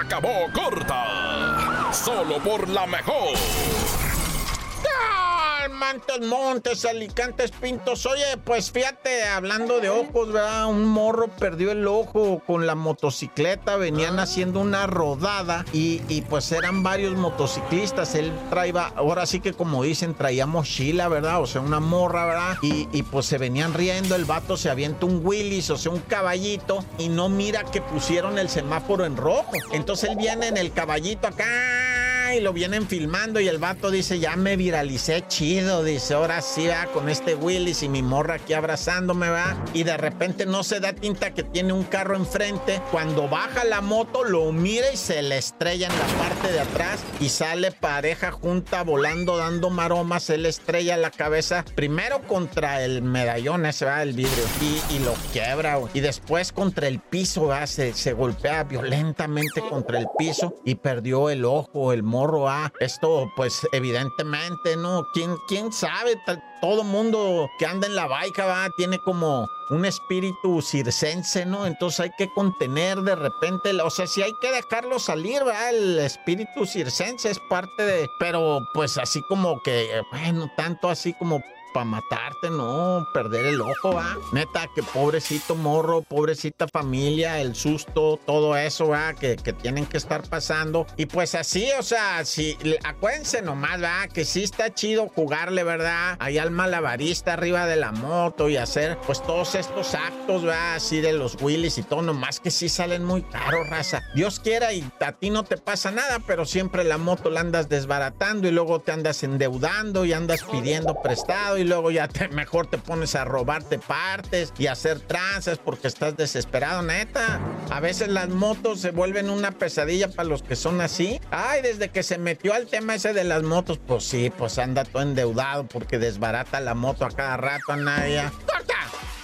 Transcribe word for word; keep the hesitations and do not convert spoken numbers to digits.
acabó corta. Solo por la mejor. Montes, Montes, Alicantes, Pintos. Oye, pues fíjate, hablando de ojos, ¿verdad? Un morro perdió el ojo con la motocicleta. Venían haciendo una rodada y, y pues eran varios motociclistas. Él traía, ahora sí que como dicen, traía mochila, ¿verdad? O sea, una morra, ¿verdad? Y, y pues se venían riendo. El vato se avienta un Willis, o sea, un caballito, y no mira que pusieron el semáforo en rojo. Entonces él viene en el caballito acá y lo vienen filmando y el vato dice, ya me viralicé chido, dice, ahora sí, va, con este Willis y mi morra aquí abrazándome, va, y de repente no se da tinta que tiene un carro enfrente. Cuando baja la moto, lo mira y se le estrella en la parte de atrás y sale pareja junta volando, dando maromas. Él estrella la cabeza primero contra el medallón ese, va, el vidrio, y, y lo quiebra, güey. Y después contra el piso, va, se, se golpea violentamente contra el piso y perdió el ojo, el morro. Ah, esto pues evidentemente, ¿no? ¿Quién, quién sabe? Todo mundo que anda en la baica, va, tiene como un espíritu circense, ¿no? Entonces hay que contener de repente, o sea, si hay que dejarlo salir, va, el espíritu circense es parte de, pero pues así como que, bueno, tanto así como para matarte, no, perder el ojo, va. Neta, que pobrecito morro, pobrecita familia, el susto, todo eso, va, que, que tienen que estar pasando. Y pues así, o sea, si, acuérdense nomás, va, que sí está chido jugarle, ¿verdad? Ahí al malabarista arriba de la moto y hacer, pues, todos estos actos, va, así de los Willys y todo, nomás que sí salen muy caros, raza. Dios quiera y a ti no te pasa nada, pero siempre la moto la andas desbaratando y luego te andas endeudando y andas pidiendo prestado y luego ya te, mejor te pones a robarte partes y a hacer tranzas porque estás desesperado, neta. A veces las motos se vuelven una pesadilla para los que son así. Ay, desde que se metió al tema ese de las motos, pues sí, pues anda todo endeudado porque desbarata la moto a cada rato, Anaya. Con